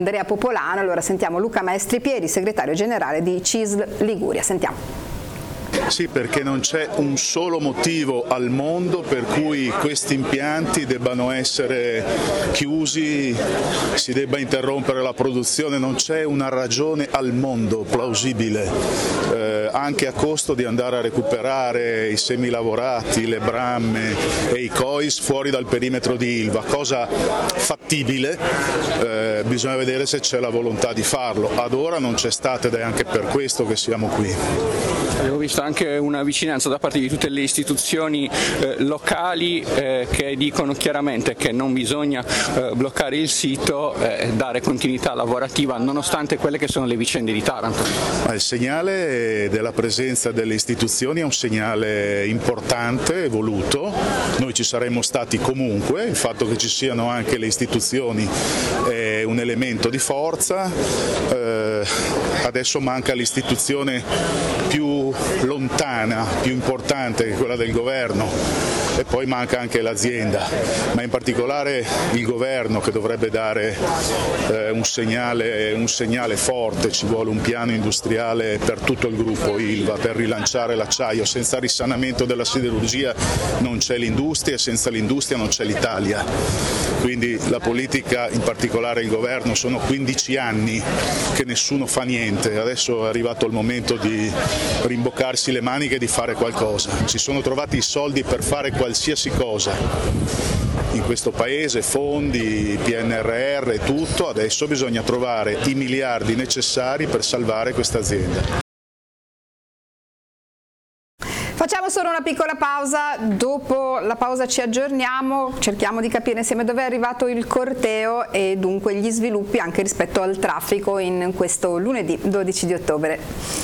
Andrea Popolano. Allora sentiamo Luca Maestripiedi, segretario generale di CISL Liguria. Sentiamo. Sì, perché non c'è un solo motivo al mondo per cui questi impianti debbano essere chiusi, si debba interrompere la produzione, non c'è una ragione al mondo plausibile, anche a costo di andare a recuperare i semilavorati, le bramme e i COIS fuori dal perimetro di Ilva, cosa fattibile, bisogna vedere se c'è la volontà di farlo. Ad ora non c'è stata ed è anche per questo che siamo qui. Avevo visto anche una vicinanza da parte di tutte le istituzioni locali che dicono chiaramente che non bisogna bloccare il sito e dare continuità lavorativa nonostante quelle che sono le vicende di Taranto. Ma il segnale della presenza delle istituzioni è un segnale importante e voluto, noi ci saremmo stati comunque, il fatto che ci siano anche le istituzioni è un elemento di forza, adesso manca l'istituzione più lontana, più importante che quella del governo e poi manca anche l'azienda, ma in particolare il governo che dovrebbe dare un segnale forte, ci vuole un piano industriale per tutto il gruppo Ilva per rilanciare l'acciaio, senza risanamento della siderurgia non c'è l'industria e senza l'industria non c'è l'Italia, quindi la politica, in particolare il governo, sono 15 anni che nessuno fa niente, adesso è arrivato il momento di rimboccarsi le maniche e di fare qualcosa, si sono trovati i soldi per fare qualsiasi cosa in questo paese, fondi, PNRR e tutto, adesso bisogna trovare i miliardi necessari per salvare questa azienda. Facciamo solo una piccola pausa, dopo la pausa ci aggiorniamo, cerchiamo di capire insieme dove è arrivato il corteo e dunque gli sviluppi anche rispetto al traffico in questo lunedì 12 di ottobre.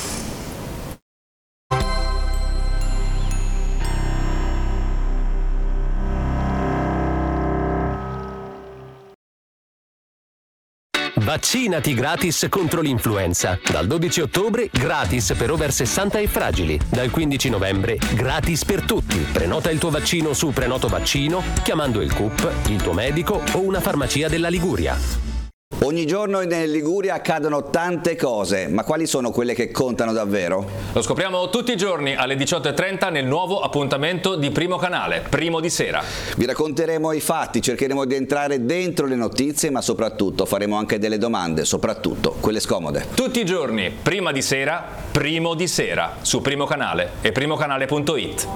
Vaccinati gratis contro l'influenza. Dal 12 ottobre gratis per over 60 e fragili. Dal 15 novembre gratis per tutti. Prenota il tuo vaccino su Prenoto Vaccino chiamando il CUP, il tuo medico o una farmacia della Liguria. Ogni giorno in Liguria accadono tante cose, ma quali sono quelle che contano davvero? Lo scopriamo tutti i giorni alle 18:30 nel nuovo appuntamento di Primo Canale, Primo di Sera. Vi racconteremo i fatti, cercheremo di entrare dentro le notizie, ma soprattutto faremo anche delle domande, soprattutto quelle scomode. Tutti i giorni, prima di sera, Primo di Sera, su Primo Canale e primocanale.it.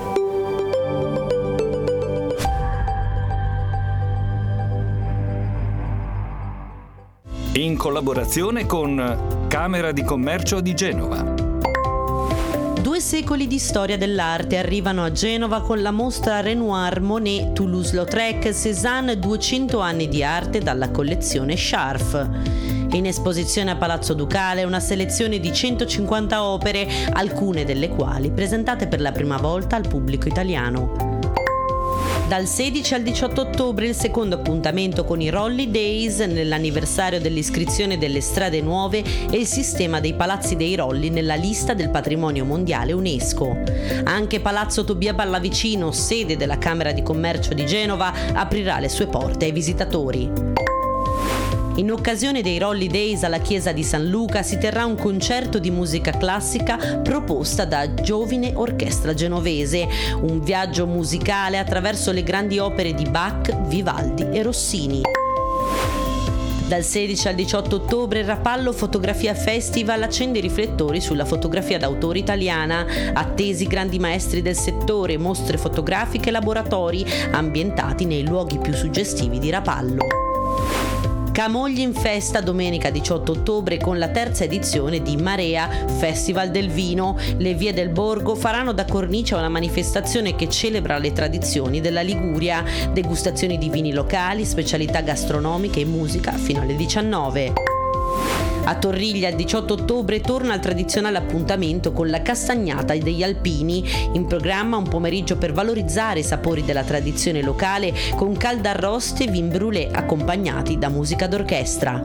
In collaborazione con Camera di Commercio di Genova. 2 secoli di storia dell'arte arrivano a Genova con la mostra Renoir, Monet, Toulouse-Lautrec, Cézanne, 200 anni di arte dalla collezione Scharf. In esposizione a Palazzo Ducale una selezione di 150 opere, alcune delle quali presentate per la prima volta al pubblico italiano. Dal 16 al 18 ottobre il secondo appuntamento con i Rolly Days nell'anniversario dell'iscrizione delle strade nuove e il sistema dei palazzi dei Rolli nella lista del patrimonio mondiale UNESCO. Anche Palazzo Tobia Pallavicino, sede della Camera di Commercio di Genova, aprirà le sue porte ai visitatori. In occasione dei Rolly Days alla chiesa di San Luca si terrà un concerto di musica classica proposta da Giovine Orchestra Genovese, un viaggio musicale attraverso le grandi opere di Bach, Vivaldi e Rossini. Dal 16 al 18 ottobre il Rapallo Fotografia Festival accende i riflettori sulla fotografia d'autore italiana, attesi grandi maestri del settore, mostre fotografiche e laboratori ambientati nei luoghi più suggestivi di Rapallo. Camogli in festa domenica 18 ottobre con la terza edizione di Marea, Festival del Vino. Le vie del Borgo faranno da cornice a una manifestazione che celebra le tradizioni della Liguria, degustazioni di vini locali, specialità gastronomiche e musica fino alle 19. A Torriglia il 18 ottobre torna il tradizionale appuntamento con la Castagnata degli Alpini. In programma un pomeriggio per valorizzare i sapori della tradizione locale con caldarroste e vin brûlé accompagnati da musica d'orchestra.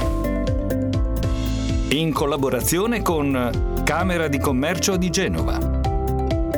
In collaborazione con Camera di Commercio di Genova.